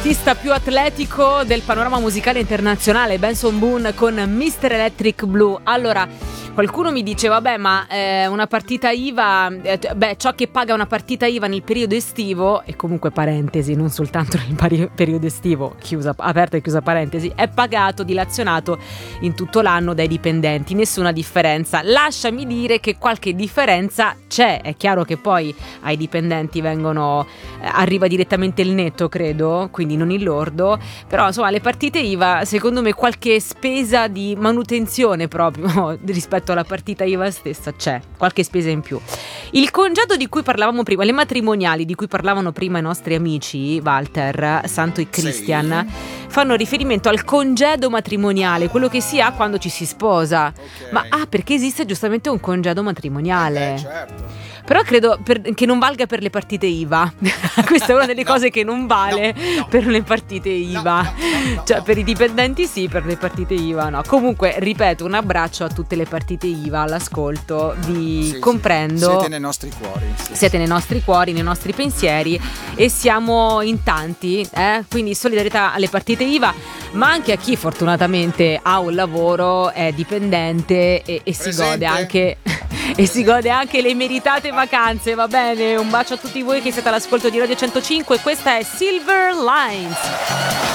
l'artista più atletico del panorama musicale internazionale, Benson Boone con Mr. Electric Blue. Allora, qualcuno mi dice, vabbè, ma una partita IVA, ciò che paga una partita IVA nel periodo estivo, e comunque parentesi, non soltanto nel periodo estivo, aperta e chiusa parentesi, è pagato, dilazionato in tutto l'anno dai dipendenti, nessuna differenza. Lasciami dire che qualche differenza c'è, è chiaro che poi ai dipendenti arriva direttamente il netto, credo, quindi non il lordo, però insomma le partite IVA, secondo me qualche spesa di manutenzione proprio rispetto alla partita IVA stessa c'è, qualche spesa in più. Il congedo di cui parlavamo prima, le matrimoniali di cui parlavano prima i nostri amici Walter, Santo e Christian, fanno riferimento al congedo matrimoniale, quello che si ha quando ci si sposa. Ma perché esiste giustamente un congedo matrimoniale? Certo. Però credo che non valga per le partite IVA. Questa è una delle cose che non vale per le partite IVA. Cioè per i dipendenti sì, per le partite IVA no. Comunque, ripeto, un abbraccio a tutte le partite IVA all'ascolto. Vi comprendo. Siete nei nostri cuori. Siete nei nostri cuori, nei nostri pensieri, e siamo in tanti, quindi solidarietà alle partite IVA, ma anche a chi fortunatamente ha un lavoro, è dipendente e si gode anche e si gode anche le meritate vacanze, va bene? Un bacio a tutti voi che siete all'ascolto di Radio 105. Questa è Silver Lines.